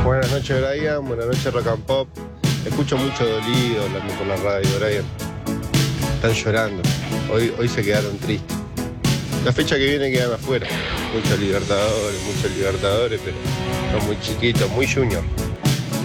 Buenas noches, Brian. Buenas noches, Rock and Pop. Escucho mucho dolido hablando por la radio, Brian. Están llorando. Hoy se quedaron tristes. La fecha que viene quedan afuera. Muchos libertadores, pero son muy chiquitos, muy junior.